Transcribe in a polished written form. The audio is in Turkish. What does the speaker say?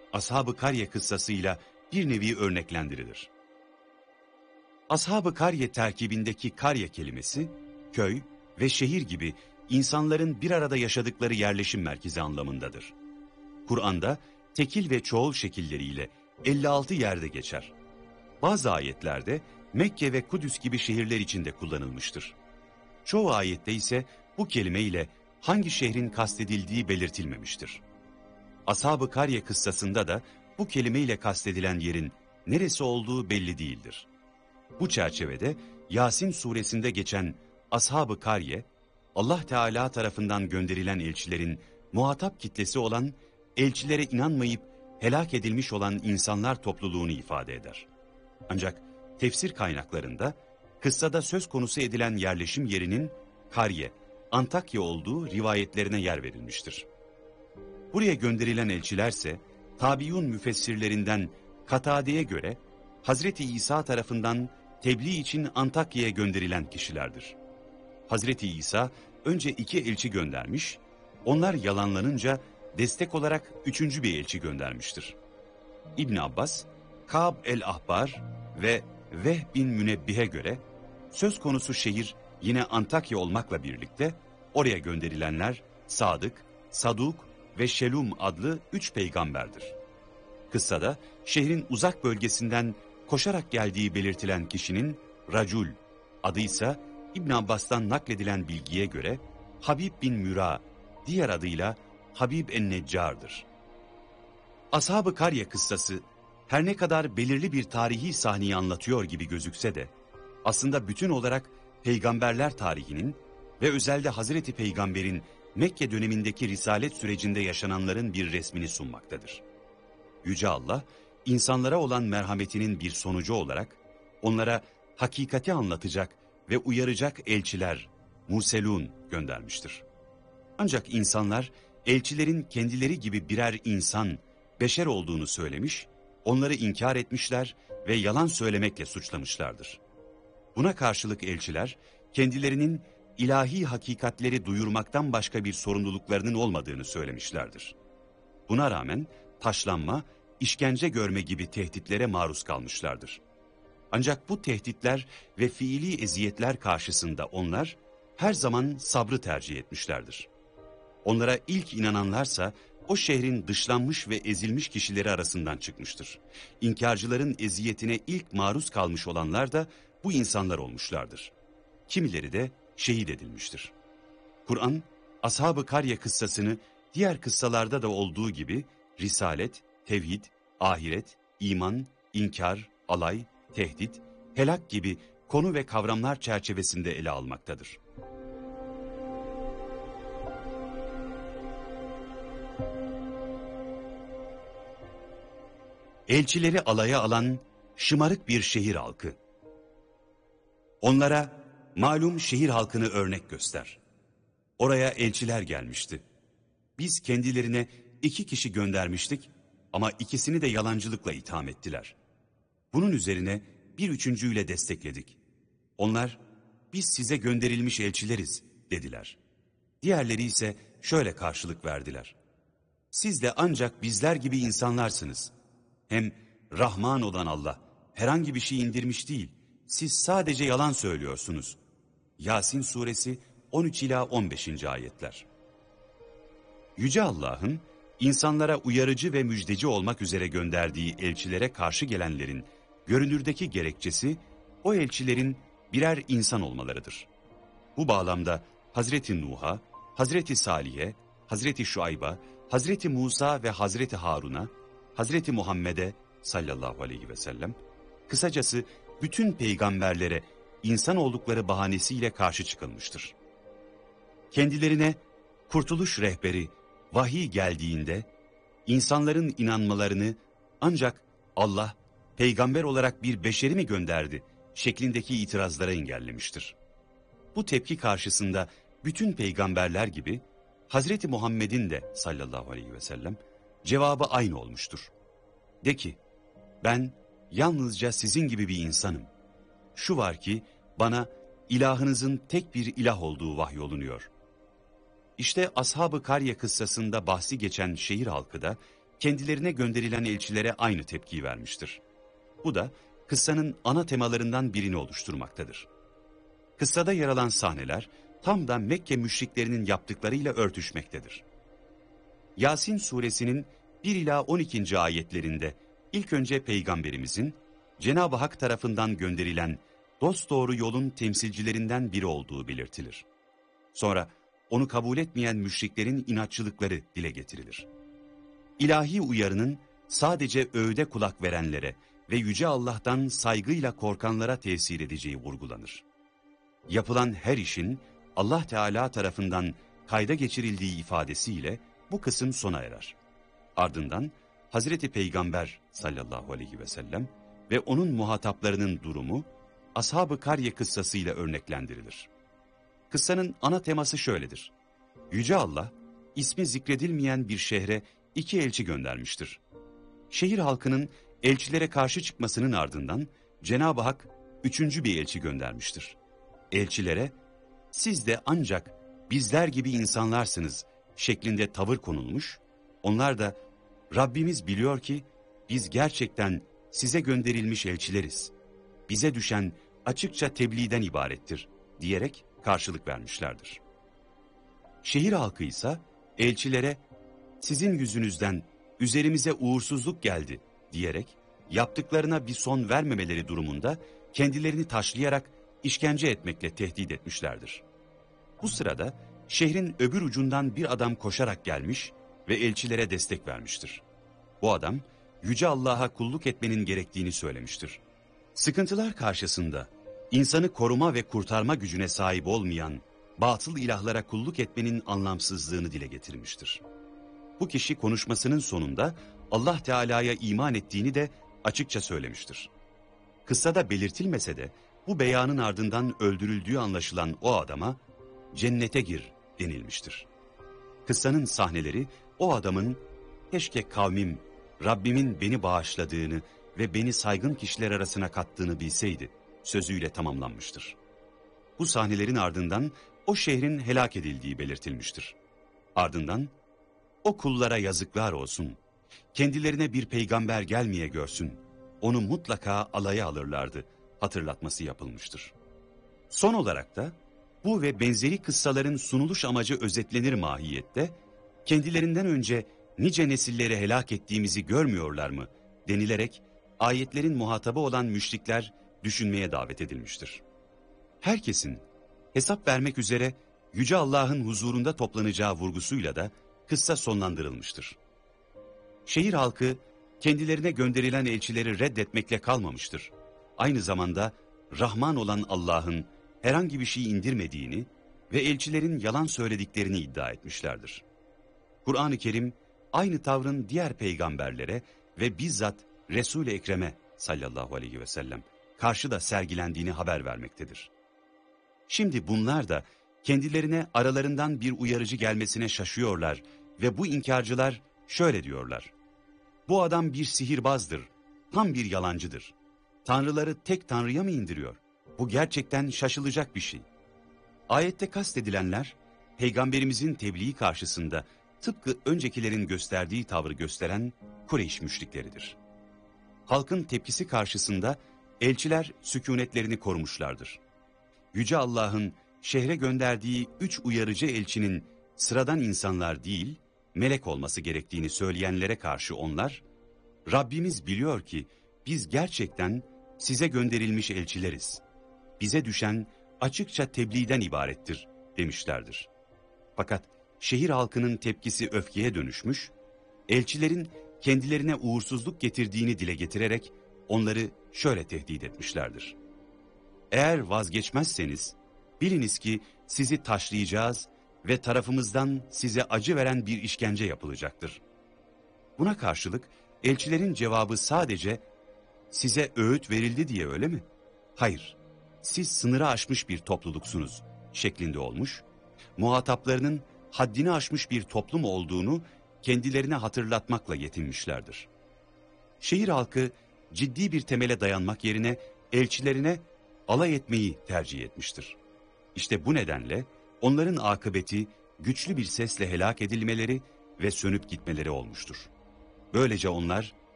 Ashab-ı Karye kıssasıyla bir nevi örneklendirilir. Ashab-ı Karye terkibindeki karye kelimesi, köy ve şehir gibi insanların bir arada yaşadıkları yerleşim merkezi anlamındadır. Kur'an'da tekil ve çoğul şekilleriyle 56 yerde geçer. Bazı ayetlerde Mekke ve Kudüs gibi şehirler içinde kullanılmıştır. Çoğu ayette ise bu kelime ile hangi şehrin kastedildiği belirtilmemiştir. Ashab-ı Karye kıssasında da bu kelime ile kastedilen yerin neresi olduğu belli değildir. Bu çerçevede Yasin suresinde geçen Ashab-ı Karye, Allah Teala tarafından gönderilen elçilerin muhatap kitlesi olan, elçilere inanmayıp helak edilmiş olan insanlar topluluğunu ifade eder. Ancak tefsir kaynaklarında kıssada söz konusu edilen yerleşim yerinin Karye, Antakya olduğu rivayetlerine yer verilmiştir. Buraya gönderilen elçilerse tabiun müfessirlerinden Katade'ye göre Hazreti İsa tarafından tebliğ için Antakya'ya gönderilen kişilerdir. Hazreti İsa önce 2 elçi göndermiş, onlar yalanlanınca destek olarak 3. bir elçi göndermiştir. İbn Abbas, Kâb el-Ahbar ve Vehb bin Münebbih'e göre söz konusu şehir yine Antakya olmakla birlikte oraya gönderilenler Sadık, Saduk ve Şelum adlı 3 peygamberdir. Kıssada şehrin uzak bölgesinden koşarak geldiği belirtilen kişinin Racul, adıysa İbn Abbas'tan nakledilen bilgiye göre Habib bin Müra, diğer adıyla Habib en-Neccar'dır. Ashab-ı Karye kıssası her ne kadar belirli bir tarihi sahneyi anlatıyor gibi gözükse de aslında bütün olarak peygamberler tarihinin ve özelde Hazreti Peygamber'in Mekke dönemindeki risalet sürecinde yaşananların bir resmini sunmaktadır. Yüce Allah, insanlara olan merhametinin bir sonucu olarak onlara hakikati anlatacak ve uyaracak elçiler, Muselun göndermiştir. Ancak insanlar elçilerin kendileri gibi birer insan, beşer olduğunu söylemiş, onları inkar etmişler ve yalan söylemekle suçlamışlardır. Buna karşılık elçiler kendilerinin ilahi hakikatleri duyurmaktan başka bir sorumluluklarının olmadığını söylemişlerdir. Buna rağmen taşlanma, işkence görme gibi tehditlere maruz kalmışlardır. Ancak bu tehditler ve fiili eziyetler karşısında onlar her zaman sabrı tercih etmişlerdir. Onlara ilk inananlarsa o şehrin dışlanmış ve ezilmiş kişileri arasından çıkmıştır. İnkarcıların eziyetine ilk maruz kalmış olanlar da bu insanlar olmuşlardır. Kimileri de şehit edilmiştir. Kur'an, Ashab-ı Karye kıssasını diğer kıssalarda da olduğu gibi risalet, tevhid, ahiret, iman, inkar, alay, tehdit, helak gibi konu ve kavramlar çerçevesinde ele almaktadır. Elçileri alaya alan şımarık bir şehir halkı. Onlara malum şehir halkını örnek göster. Oraya elçiler gelmişti. Biz kendilerine 2 kişi göndermiştik ama ikisini de yalancılıkla itham ettiler. Bunun üzerine bir üçüncüyle destekledik. Onlar, biz size gönderilmiş elçileriz dediler. Diğerleri ise şöyle karşılık verdiler. Siz de ancak bizler gibi insanlarsınız. Hem Rahman olan Allah herhangi bir şey indirmiş değil. Siz sadece yalan söylüyorsunuz. Yasin suresi 13 ila 15. ayetler. Yüce Allah'ın insanlara uyarıcı ve müjdeci olmak üzere gönderdiği elçilere karşı gelenlerin görünürdeki gerekçesi o elçilerin birer insan olmalarıdır. Bu bağlamda Hazreti Nuh'a, Hazreti Salih'e, Hazreti Şuayb'a, Hazreti Musa ve Hazreti Harun'a, Hazreti Muhammed'e sallallahu aleyhi ve sellem, kısacası bütün peygamberlere insan oldukları bahanesiyle karşı çıkılmıştır. Kendilerine kurtuluş rehberi, vahiy geldiğinde insanların inanmalarını ancak Allah peygamber olarak bir beşeri mi gönderdi şeklindeki itirazlara engellemiştir. Bu tepki karşısında bütün peygamberler gibi Hazreti Muhammed'in de sallallahu aleyhi ve sellem cevabı aynı olmuştur. De ki, ben yalnızca sizin gibi bir insanım. Şu var ki bana ilahınızın tek bir ilah olduğu vahyolunuyor. İşte Ashab-ı Karye kıssasında bahsi geçen şehir halkı da kendilerine gönderilen elçilere aynı tepkiyi vermiştir. Bu da kıssanın ana temalarından birini oluşturmaktadır. Kıssada yer alan sahneler tam da Mekke müşriklerinin yaptıklarıyla örtüşmektedir. Yasin suresinin 1 ila 12. ayetlerinde ilk önce Peygamberimizin Cenab-ı Hak tarafından gönderilen dosdoğru yolun temsilcilerinden biri olduğu belirtilir. Sonra onu kabul etmeyen müşriklerin inatçılıkları dile getirilir. İlahi uyarının sadece öğüde kulak verenlere ve Yüce Allah'tan saygıyla korkanlara tesir edeceği vurgulanır. Yapılan her işin Allah Teala tarafından kayda geçirildiği ifadesiyle bu kısım sona erer. Ardından Hazreti Peygamber sallallahu aleyhi ve sellem ve onun muhataplarının durumu Ashab-ı Karye kıssasıyla örneklendirilir. Kıssanın ana teması şöyledir. Yüce Allah, ismi zikredilmeyen bir şehre 2 elçi göndermiştir. Şehir halkının elçilere karşı çıkmasının ardından Cenab-ı Hak 3. bir elçi göndermiştir. Elçilere, siz de ancak bizler gibi insanlarsınız şeklinde tavır konulmuş, onlar da Rabbimiz biliyor ki biz gerçekten size gönderilmiş elçileriz. Bize düşen açıkça tebliğden ibarettir diyerek karşılık vermişlerdir. Şehir halkı ise elçilere sizin yüzünüzden üzerimize uğursuzluk geldi diyerek yaptıklarına bir son vermemeleri durumunda kendilerini taşlayarak işkence etmekle tehdit etmişlerdir. Bu sırada şehrin öbür ucundan bir adam koşarak gelmiş ve elçilere destek vermiştir. Bu adam Yüce Allah'a kulluk etmenin gerektiğini söylemiştir. Sıkıntılar karşısında insanı koruma ve kurtarma gücüne sahip olmayan batıl ilahlara kulluk etmenin anlamsızlığını dile getirmiştir. Bu kişi konuşmasının sonunda Allah Teala'ya iman ettiğini de açıkça söylemiştir. Kıssada belirtilmese de bu beyanın ardından öldürüldüğü anlaşılan o adama cennete gir denilmiştir. Kıssanın sahneleri o adamın keşke kavmim Rabbimin beni bağışladığını ve beni saygın kişiler arasına kattığını bilseydi sözüyle tamamlanmıştır. Bu sahnelerin ardından o şehrin helak edildiği belirtilmiştir. Ardından o kullara yazıklar olsun, kendilerine bir peygamber gelmeye görsün, onu mutlaka alaya alırlardı hatırlatması yapılmıştır. Son olarak da bu ve benzeri kıssaların sunuluş amacı özetlenir mahiyette, kendilerinden önce nice nesilleri helak ettiğimizi görmüyorlar mı denilerek ayetlerin muhatabı olan müşrikler düşünmeye davet edilmiştir. Herkesin hesap vermek üzere Yüce Allah'ın huzurunda toplanacağı vurgusuyla da kıssa sonlandırılmıştır. Şehir halkı kendilerine gönderilen elçileri reddetmekle kalmamıştır. Aynı zamanda Rahman olan Allah'ın herhangi bir şey indirmediğini ve elçilerin yalan söylediklerini iddia etmişlerdir. Kur'an-ı Kerim aynı tavrın diğer peygamberlere ve bizzat Resul-i Ekrem'e sallallahu aleyhi ve sellem karşı da sergilendiğini haber vermektedir. Şimdi bunlar da kendilerine aralarından bir uyarıcı gelmesine şaşıyorlar ve bu inkarcılar şöyle diyorlar. Bu adam bir sihirbazdır, tam bir yalancıdır. Tanrıları tek tanrıya mı indiriyor? Bu gerçekten şaşılacak bir şey. Ayette kastedilenler, Peygamberimizin tebliği karşısında tıpkı öncekilerin gösterdiği tavrı gösteren Kureyş müşrikleridir. Halkın tepkisi karşısında elçiler sükunetlerini korumuşlardır. Yüce Allah'ın şehre gönderdiği 3 uyarıcı elçinin sıradan insanlar değil, melek olması gerektiğini söyleyenlere karşı onlar, Rabbimiz biliyor ki biz gerçekten size gönderilmiş elçileriz. Bize düşen açıkça tebliğden ibarettir demişlerdir. Fakat şehir halkının tepkisi öfkeye dönüşmüş, elçilerin kendilerine uğursuzluk getirdiğini dile getirerek onları şöyle tehdit etmişlerdir. Eğer vazgeçmezseniz biliniz ki sizi taşlayacağız ve tarafımızdan size acı veren bir işkence yapılacaktır. Buna karşılık elçilerin cevabı sadece size öğüt verildi diye öyle mi? Hayır, siz sınırı aşmış bir topluluksunuz şeklinde olmuş, muhataplarının haddini aşmış bir toplum olduğunu kendilerine hatırlatmakla yetinmişlerdir. Şehir halkı ciddi bir temele dayanmak yerine elçilerine alay etmeyi tercih etmiştir. İşte bu nedenle onların akıbeti güçlü bir sesle helak edilmeleri ve sönüp gitmeleri olmuştur. Böylece onlar